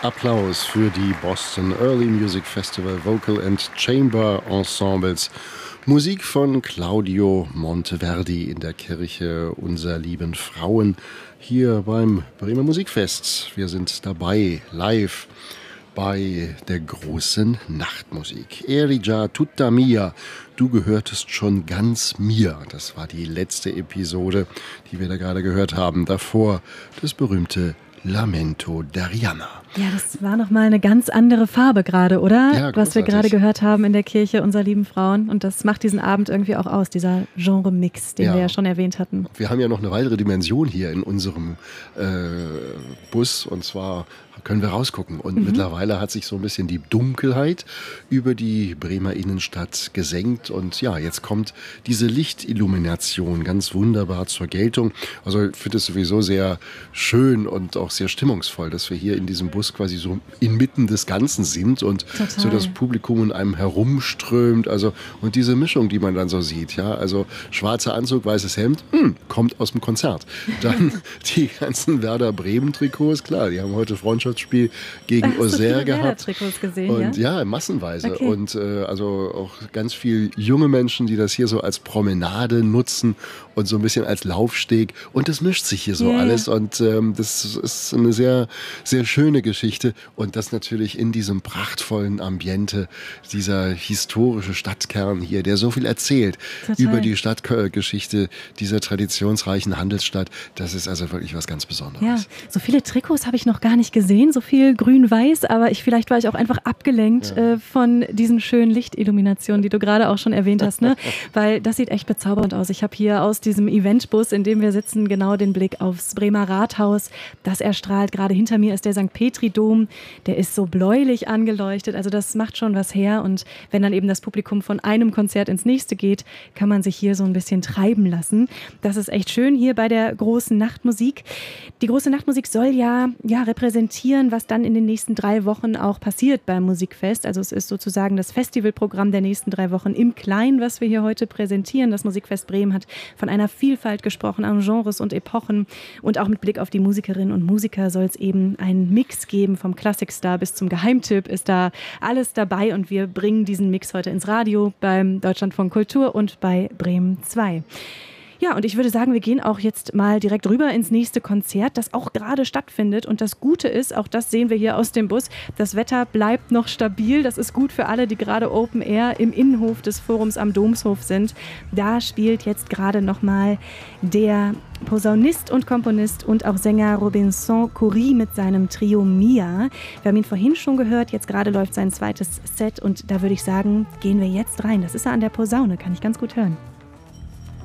Applaus für die Boston Early Music Festival Vocal and Chamber Ensembles. Musik von Claudio Monteverdi in der Kirche Unser Lieben Frauen hier beim Bremer Musikfest. Wir sind dabei live bei der großen Nachtmusik. Eri già tutta mia, du gehörtest schon ganz mir. Das war die letzte Episode, die wir da gerade gehört haben. Davor das berühmte Lamento d'Arianna. Ja, das war nochmal eine ganz andere Farbe gerade, oder? Ja, was wir gerade gehört haben in der Kirche Unser Lieben Frauen. Und das macht diesen Abend irgendwie auch aus, dieser Genre-Mix, den wir ja schon erwähnt hatten. Wir haben ja noch eine weitere Dimension hier in unserem Bus. Und zwar können wir rausgucken. Und mittlerweile hat sich so ein bisschen die Dunkelheit über die Bremer Innenstadt gesenkt. Und ja, jetzt kommt diese Lichtillumination ganz wunderbar zur Geltung. Also ich finde es sowieso sehr schön und auch sehr stimmungsvoll, dass wir hier in diesem Bus quasi so inmitten des Ganzen sind und so das Publikum in einem herumströmt. Also, und diese Mischung, die man dann so sieht, ja, also schwarzer Anzug, weißes Hemd, kommt aus dem Konzert. Dann die ganzen Werder Bremen Trikots, klar, die haben heute Freundschaftsspiel gegen Auxerre gehabt. Gesehen, und ja, massenweise. Okay. Und also auch ganz viel junge Menschen, die das hier so als Promenade nutzen und so ein bisschen als Laufsteg. Und das mischt sich hier so alles. Und das ist eine sehr, sehr schöne Geschichte. Und das natürlich in diesem prachtvollen Ambiente, dieser historische Stadtkern hier, der so viel erzählt über die Stadtgeschichte dieser traditionsreichen Handelsstadt. Das ist also wirklich was ganz Besonderes. Ja, so viele Trikots habe ich noch gar nicht gesehen, so viel grün-weiß, aber vielleicht war ich auch einfach abgelenkt von diesen schönen Lichtilluminationen, die du gerade auch schon erwähnt hast, ne? Weil das sieht echt bezaubernd aus. Ich habe hier aus diesem Eventbus, in dem wir sitzen, genau den Blick aufs Bremer Rathaus. Das erstrahlt. Gerade hinter mir ist der St. Petri-Dom. Der ist so bläulich angeleuchtet. Also das macht schon was her. Und wenn dann eben das Publikum von einem Konzert ins nächste geht, kann man sich hier so ein bisschen treiben lassen. Das ist echt schön hier bei der großen Nachtmusik. Die große Nachtmusik soll ja repräsentieren, was dann in den nächsten 3 Wochen auch passiert beim Musikfest. Also es ist sozusagen das Festivalprogramm der nächsten 3 Wochen im Kleinen, was wir hier heute präsentieren. Das Musikfest Bremen hat von einer Vielfalt gesprochen an Genres und Epochen. Und auch mit Blick auf die Musikerinnen und Musiker soll es eben einen Mix geben. Vom Klassikstar bis zum Geheimtipp ist da alles dabei. Und wir bringen diesen Mix heute ins Radio beim Deutschlandfunk Kultur und bei Bremen 2. Ja, und ich würde sagen, wir gehen auch jetzt mal direkt rüber ins nächste Konzert, das auch gerade stattfindet. Und das Gute ist, auch das sehen wir hier aus dem Bus, das Wetter bleibt noch stabil. Das ist gut für alle, die gerade Open Air im Innenhof des Forums am Domshof sind. Da spielt jetzt gerade nochmal der Posaunist und Komponist und auch Sänger Robinson Coury mit seinem Trio Mia. Wir haben ihn vorhin schon gehört, jetzt gerade läuft sein zweites Set und da würde ich sagen, gehen wir jetzt rein. Das ist er an der Posaune, kann ich ganz gut hören.